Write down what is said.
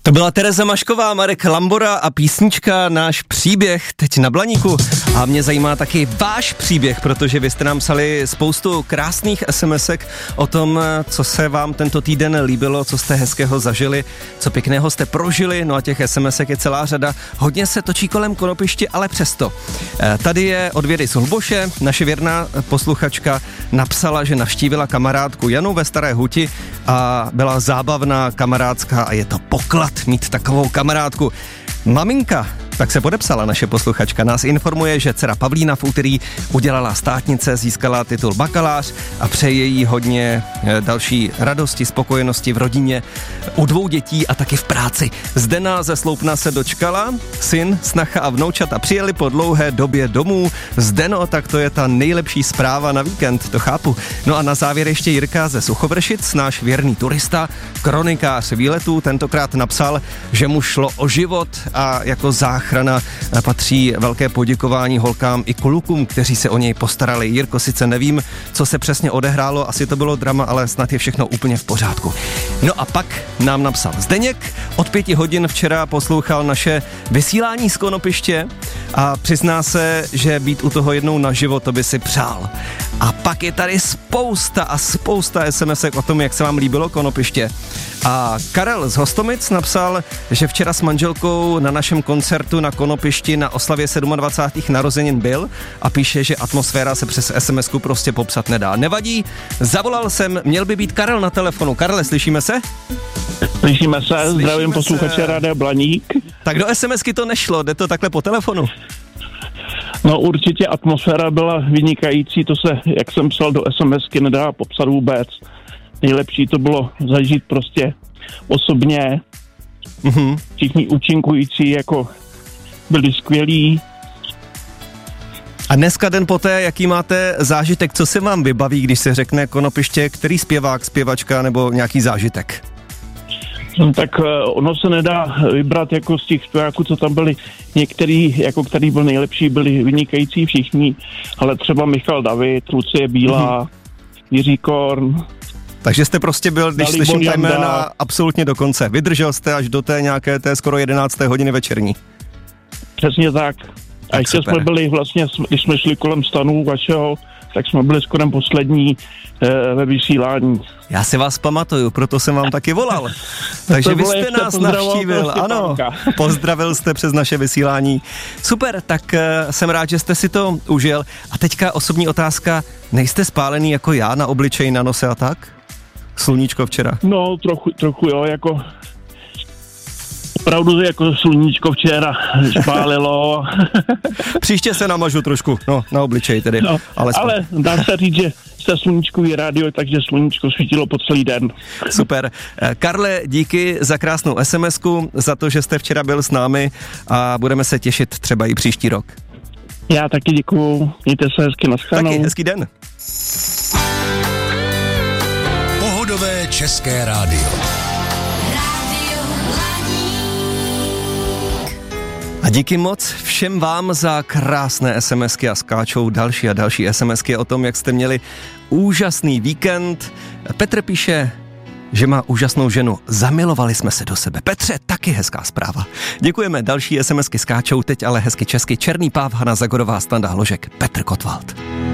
To byla Tereza Mašková, Marek Lambora a písnička Náš příběh teď na Blaníku. A mě zajímá taky váš příběh, protože vy jste nám psali spoustu krásných SMSek o tom, co se vám tento týden líbilo, co jste hezkého zažili, co pěkného jste prožili, no a těch SMSek je celá řada. Hodně se točí kolem konopiště, ale přesto. Tady je od Věry z Hluboše, naše věrná posluchačka napsala, že navštívila kamarádku Janu ve Staré Huti a byla zábavná, kamarádská a je to poklad mít takovou kamarádku. Maminka, tak se podepsala naše posluchačka, nás informuje, že dcera Pavlína v úterý udělala státnice, získala titul bakalář a přeje jí hodně další radosti, spokojenosti v rodině, u 2 dětí a taky v práci. Zdena ze Sloupna se dočkala, syn, snacha a vnoučata přijeli po dlouhé době domů. Zdeno, tak to je ta nejlepší zpráva na víkend, to chápu. No a na závěr ještě Jirka ze Suchovršic, náš věrný turista, kronikář výletů, tentokrát napsal, že mu šlo o život a jako záchrana patří velké poděkování holkám i klukům, kteří se o něj postarali. Jirko, sice nevím, co se přesně odehrálo, asi to bylo drama, ale snad je všechno úplně v pořádku. No a pak nám napsal Zdeněk, od 5 hodin včera poslouchal naše vysílání z konopiště a přizná se, že být u toho jednou naživo, to by si přál. A pak je tady spousta SMSek o tom, jak se vám líbilo konopiště. A Karel z Hostomic napsal, že včera s manželkou na našem koncertu na konopišti na oslavě 27. narozenin byl a píše, že atmosféra se přes SMSku prostě popsat nedá. Nevadí, zavolal jsem, měl by být Karel na telefonu. Karle, slyšíme se? Slyšíme se, zdravím posluchače Rádia Blaník. Tak do SMSky to nešlo, jde to takhle po telefonu? No určitě atmosféra byla vynikající, to se, jak jsem psal do SMSky, nedá popsat vůbec. Nejlepší to bylo zažít prostě osobně. Všichni účinkující jako byli skvělí. A dneska den poté, jaký máte zážitek, co se vám vybaví, když se řekne konopiště, který zpěvák, zpěvačka nebo nějaký zážitek? No, tak ono se nedá vybrat jako z těch zpěváků, co tam byli. Některý, jako který byl nejlepší, byli vynikající všichni, ale třeba Michal David, Lucie Bílá, Jiří Korn. Takže jste prostě byl, když slyším ta jména, absolutně do konce. Vydržel jste až do té nějaké té skoro 11. hodiny večerní. Přesně tak. A ještě super. Jsme byli vlastně, když jsme šli kolem stanu vašeho, tak jsme byli skoro poslední ve vysílání. Já si vás pamatuju, proto jsem vám taky volal. Takže vy jste nás navštívil, ano, pozdravil jste přes naše vysílání. Super, tak jsem rád, že jste si to užil. A teďka osobní otázka, nejste spálený jako já na obličeji, na nose a tak? Sluníčko včera. No, trochu jo, jako opravdu jako sluníčko včera špálilo. Příště se namažu trošku, no, na obličeji tedy. No, ale dá se říct, že jste sluníčkový rádio, takže sluníčko svítilo po celý den. Super. Karle, díky za krásnou SMSku, za to, že jste včera byl s námi a budeme se těšit třeba i příští rok. Já taky děkuju, mějte se hezky, naschledanou. Taky, hezký den. Pohodové české rádio. A díky moc všem vám za krásné SMSky a skáčou další a další SMSky o tom, jak jste měli úžasný víkend. Petr píše, že má úžasnou ženu. Zamilovali jsme se do sebe. Petře, taky hezká zpráva. Děkujeme, další SMSky skáčou, teď ale hezky česky. Černý páv, Hana Zagorová, Standa Hložek, Petr Kotwald.